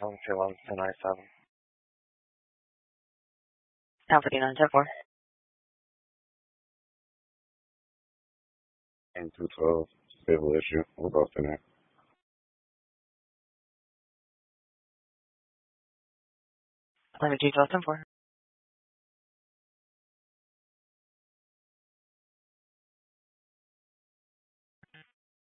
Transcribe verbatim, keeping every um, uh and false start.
seven two one two nine seven. Alpha D nine ten four. And two twelve, civil issue. We'll go to that. Lemon G twelve ten four.